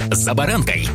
«За баранкой».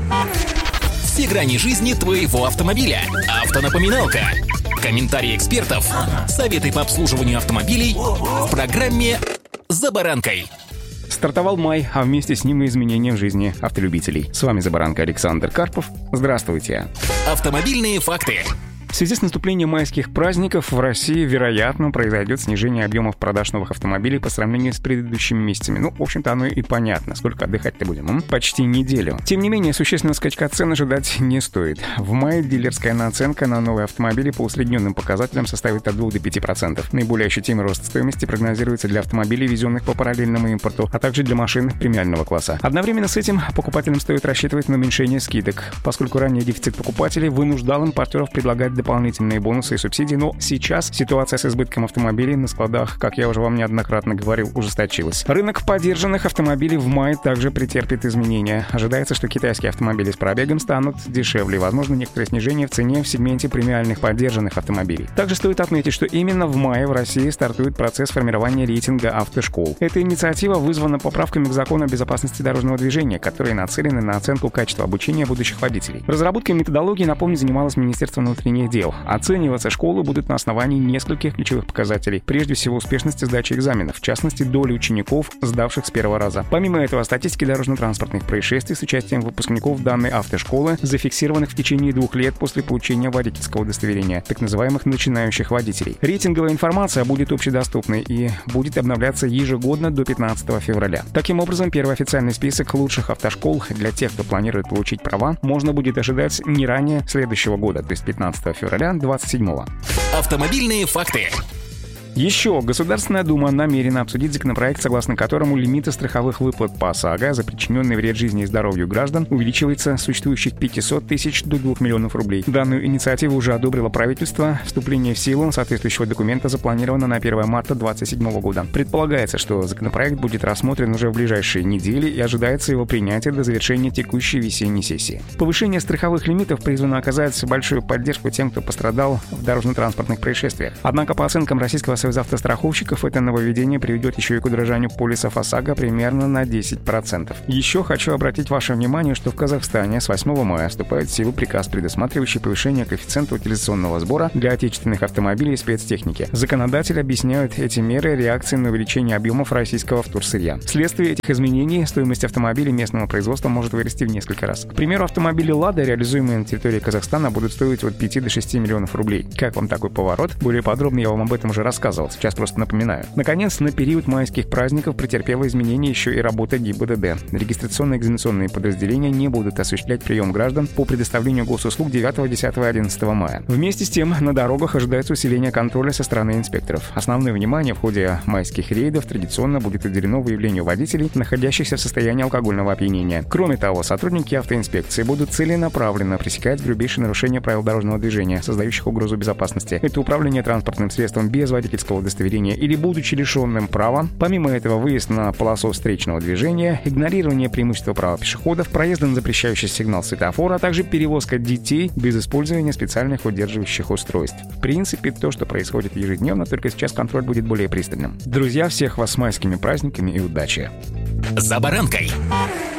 Все грани жизни твоего автомобиля. Автонапоминалка. Комментарии экспертов. Советы по обслуживанию автомобилей в программе «За баранкой». Стартовал май, а вместе с ним и изменения в жизни автолюбителей. С вами «За баранкой» Александр Карпов. Здравствуйте. Автомобильные факты. В связи с наступлением майских праздников в России, вероятно, произойдет снижение объемов продаж новых автомобилей по сравнению с предыдущими месяцами. В общем-то, оно и понятно. Сколько отдыхать-то будем? Почти неделю. Тем не менее, существенного скачка цен ожидать не стоит. В мае дилерская наценка на новые автомобили по усредненным показателям составит от 2 до 5%. Наиболее ощутимый рост стоимости прогнозируется для автомобилей, везенных по параллельному импорту, а также для машин премиального класса. Одновременно с этим покупателям стоит рассчитывать на уменьшение скидок, поскольку ранее дефицит покупателей вынуждал импортеров предлагать дополнительные бонусы и субсидии, но сейчас ситуация с избытком автомобилей на складах, как я уже вам неоднократно говорил, ужесточилась. Рынок подержанных автомобилей в мае также претерпит изменения. Ожидается, что китайские автомобили с пробегом станут дешевле, возможно, некоторое снижение в цене в сегменте премиальных подержанных автомобилей. Также стоит отметить, что именно в мае в России стартует процесс формирования рейтинга автошкол. Эта инициатива вызвана поправками к закону о безопасности дорожного движения, которые нацелены на оценку качества обучения будущих водителей. Разработкой методологии, напомню, занималось Министерство внутренних дел. Оцениваться школы будут на основании нескольких ключевых показателей. Прежде всего, успешности сдачи экзаменов, в частности, доли учеников, сдавших с первого раза. Помимо этого, статистики дорожно-транспортных происшествий с участием выпускников данной автошколы, зафиксированных в течение 2 лет после получения водительского удостоверения, так называемых начинающих водителей. Рейтинговая информация будет общедоступной и будет обновляться ежегодно до 15 февраля. Таким образом, первый официальный список лучших автошкол для тех, кто планирует получить права, можно будет ожидать не ранее следующего года, то есть 15 февраля 27-го. Автомобильные факты. Еще Государственная Дума намерена обсудить законопроект, согласно которому лимиты страховых выплат по ОСАГО за причиненный вред жизни и здоровью граждан увеличивается с существующих 500 тысяч до 2 миллионов рублей. Данную инициативу уже одобрило правительство. Вступление в силу соответствующего документа запланировано на 1 марта 2027 года. Предполагается, что законопроект будет рассмотрен уже в ближайшие недели и ожидается его принятие до завершения текущей весенней сессии. Повышение страховых лимитов призвано оказать большую поддержку тем, кто пострадал в дорожно-транспортных происшествиях. Однако, по оценкам Российского союза автостраховщиков, это нововведение приведет еще и к удорожанию полисов ОСАГО примерно на 10%. Еще хочу обратить ваше внимание, что в Казахстане с 8 мая вступает в силу приказ, предусматривающий повышение коэффициента утилизационного сбора для отечественных автомобилей и спецтехники. Законодатели объясняют эти меры реакцией на увеличение объемов российского вторсырья. Вследствие этих изменений стоимость автомобилей местного производства может вырасти в несколько раз. К примеру, автомобили «Лада», реализуемые на территории Казахстана, будут стоить от 5 до 6 миллионов рублей. Как вам такой поворот? Более подробно я вам об этом уже рассказывал. Сейчас просто напоминаю. Наконец, на период майских праздников претерпела изменения еще и работа ГИБДД. Регистрационные экзаменационные подразделения не будут осуществлять прием граждан по предоставлению госуслуг 9, 10 и 11 мая. Вместе с тем, на дорогах ожидается усиление контроля со стороны инспекторов. Основное внимание в ходе майских рейдов традиционно будет уделено выявлению водителей, находящихся в состоянии алкогольного опьянения. Кроме того, сотрудники автоинспекции будут целенаправленно пресекать грубейшие нарушения правил дорожного движения, создающих угрозу безопасности. Это управление транспортным средством без водительского удостоверения или будучи лишенным права. Помимо этого, выезд на полосу встречного движения, игнорирование преимущества права пешеходов, проезд на запрещающий сигнал светофора, а также перевозка детей без использования специальных удерживающих устройств. В принципе, то, что происходит ежедневно, только сейчас контроль будет более пристальным. Друзья, всех вас с майскими праздниками и удачи! «За баранкой».